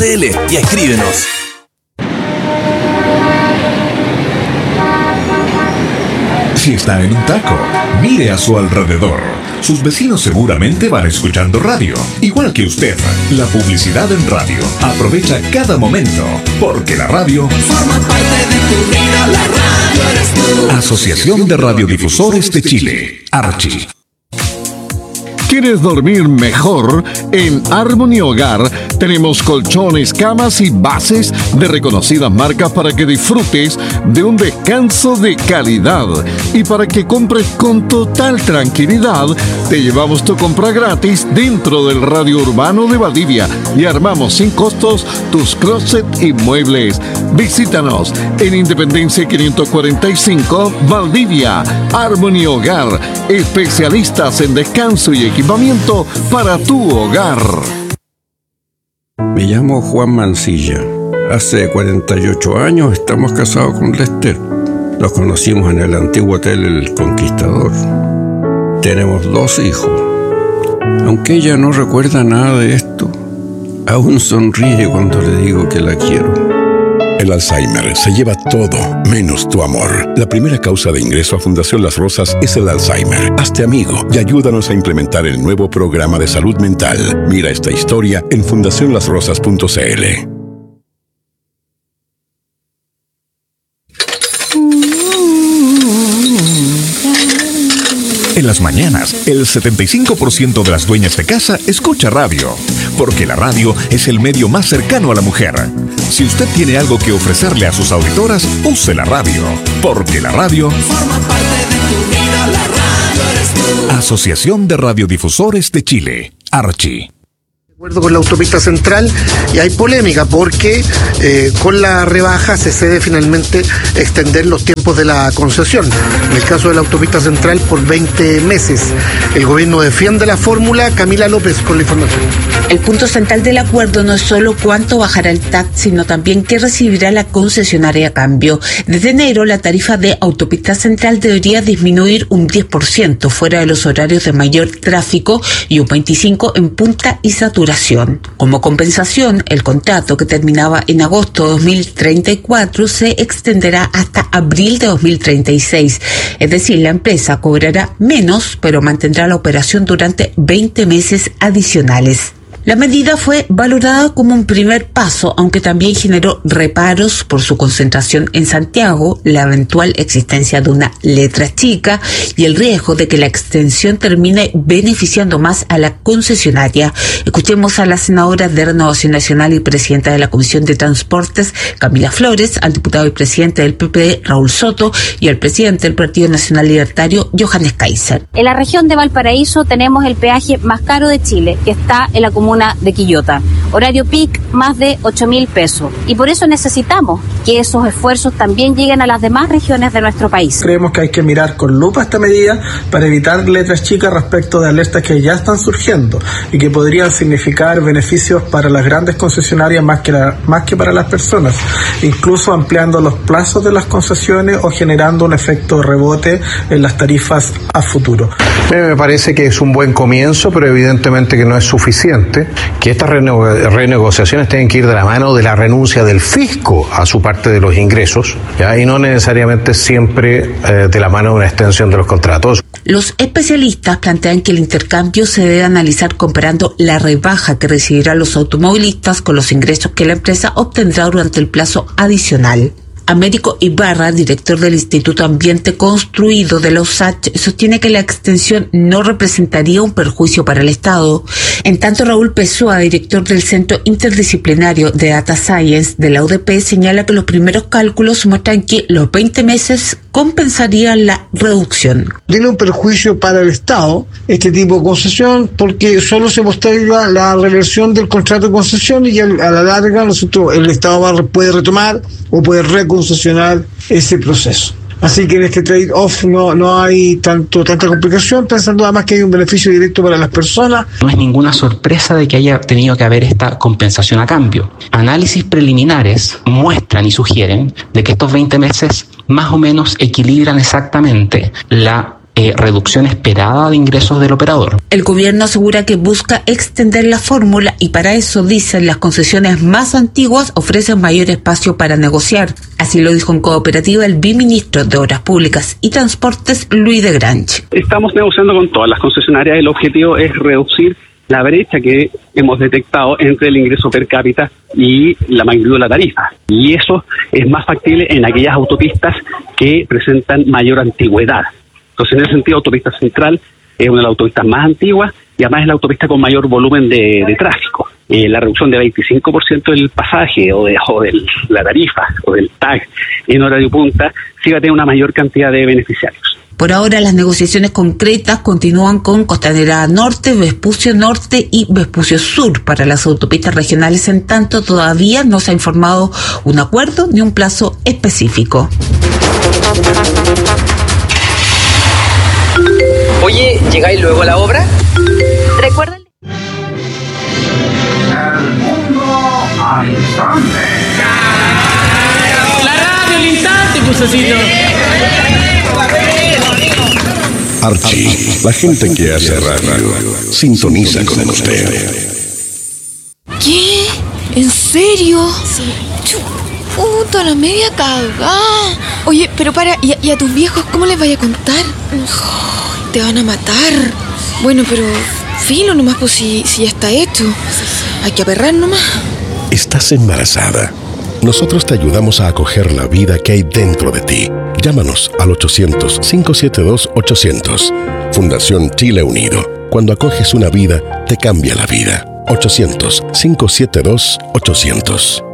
Dele y escríbenos. Si está en un taco, mire a su alrededor. Sus vecinos seguramente van escuchando radio. Igual que usted, la publicidad en radio. Aprovecha cada momento, porque la radio forma parte de tu vida, la radio eres tú. Asociación de Radiodifusores de Chile, Archi. ¿Quieres dormir mejor? En Harmony Hogar tenemos colchones, camas y bases de reconocidas marcas para que disfrutes de un descanso de calidad. Y para que compres con total tranquilidad, te llevamos tu compra gratis dentro del radio urbano de Valdivia y armamos sin costos tus closet y muebles. Visítanos en Independencia 545, Valdivia. Harmony Hogar, especialistas en descanso y equipamiento para tu hogar. Me llamo Juan Mancilla. Hace 48 años estamos casados con Lester. Nos conocimos en el antiguo hotel El Conquistador. Tenemos 2 hijos. Aunque ella no recuerda nada de esto, aún sonríe cuando le digo que la quiero. El Alzheimer se lleva todo, menos tu amor. La primera causa de ingreso a Fundación Las Rosas es el Alzheimer. Hazte amigo y ayúdanos a implementar el nuevo programa de salud mental. Mira esta historia en fundacionlasrosas.cl. En las mañanas, el 75% de las dueñas de casa escucha radio, porque la radio es el medio más cercano a la mujer. Si usted tiene algo que ofrecerle a sus auditoras, use la radio, porque la radio forma parte de tu vida, la radio eres tú. Asociación de Radiodifusores de Chile, Archi. De acuerdo con la autopista central, y hay polémica porque con la rebaja se cede finalmente extender los tiempos de la concesión. En el caso de la autopista central, por 20 meses. El gobierno defiende la fórmula. Camila López con la información. El punto central del acuerdo no es solo cuánto bajará el TAC, sino también qué recibirá la concesionaria a cambio. Desde enero, la tarifa de autopista central debería disminuir un 10% fuera de los horarios de mayor tráfico y un 25% en punta y saturación. Como compensación, el contrato, que terminaba en agosto de 2034, se extenderá hasta abril de 2036. Es decir, la empresa cobrará menos, pero mantendrá la operación durante 20 meses adicionales. La medida fue valorada como un primer paso, aunque también generó reparos por su concentración en Santiago, la eventual existencia de una letra chica y el riesgo de que la extensión termine beneficiando más a la concesionaria. Escuchemos a la senadora de Renovación Nacional y presidenta de la Comisión de Transportes, Camila Flores, al diputado y presidente del PPD, Raúl Soto, y al presidente del Partido Nacional Libertario, Johannes Kaiser. En la región de Valparaíso tenemos el peaje más caro de Chile, que está en la comuna de Quillota. Horario peak, más de 8.000 pesos. Y por eso necesitamos que esos esfuerzos también lleguen a las demás regiones de nuestro país. Creemos que hay que mirar con lupa esta medida para evitar letras chicas respecto de alertas que ya están surgiendo y que podrían significar beneficios para las grandes concesionarias más que para las personas, incluso ampliando los plazos de las concesiones o generando un efecto de rebote en las tarifas a futuro. Me parece que es un buen comienzo, pero evidentemente que no es suficiente, que estas renegociaciones tienen que ir de la mano de la renuncia del fisco a su parte de los ingresos, ¿ya? Y no necesariamente siempre de la mano de una extensión de los contratos. Los especialistas plantean que el intercambio se debe analizar comparando la rebaja que recibirán los automovilistas con los ingresos que la empresa obtendrá durante el plazo adicional. Américo Ibarra, director del Instituto Ambiente Construido de la USACH, sostiene que la extensión no representaría un perjuicio para el Estado. En tanto, Raúl Pessoa, director del Centro Interdisciplinario de Data Science de la UDP, señala que los primeros cálculos muestran que los 20 meses compensarían la reducción. Tiene un perjuicio para el Estado este tipo de concesión porque solo se posterga la reversión del contrato de concesión y a la larga el Estado puede retomar o puede reconcesionar ese proceso. Así que en este trade-off no hay tanta complicación, pensando además que hay un beneficio directo para las personas. No es ninguna sorpresa de que haya tenido que haber esta compensación a cambio. Análisis preliminares muestran y sugieren de que estos 20 meses más o menos equilibran exactamente la reducción esperada de ingresos del operador. El gobierno asegura que busca extender la fórmula y para eso, dicen, las concesiones más antiguas ofrecen mayor espacio para negociar. Así lo dijo en cooperativa el viceministro de Obras Públicas y Transportes, Luis de Grange. Estamos negociando con todas las concesionarias. El objetivo es reducir la brecha que hemos detectado entre el ingreso per cápita y la magnitud de la tarifa. Y eso es más factible en aquellas autopistas que presentan mayor antigüedad. Entonces, en ese sentido, Autopista Central es una de las autopistas más antiguas y además es la autopista con mayor volumen de tráfico. La reducción de 25% del pasaje o de la tarifa o del TAG en horario punta sí va a tener una mayor cantidad de beneficiarios. Por ahora, las negociaciones concretas continúan con Costanera Norte, Vespucio Norte y Vespucio Sur para las autopistas regionales. En tanto, todavía no se ha informado un acuerdo ni un plazo específico. Oye, ¿llegáis luego a la obra? Recuerden. El mundo al instante. La radio al instante, Cusecito. Archie, la gente que hace radio, sintoniza con usted. ¿Qué? ¿En serio? Sí. Puta, la media cagada. Oye, pero para, ¿y a tus viejos cómo les vaya a contar? Te van a matar. Bueno, pero filo nomás, pues si ya está hecho. Hay que aperrar nomás. Estás embarazada. Nosotros te ayudamos a acoger la vida que hay dentro de ti. Llámanos al 800-572-800. Fundación Chile Unido. Cuando acoges una vida, te cambia la vida. 800-572-800.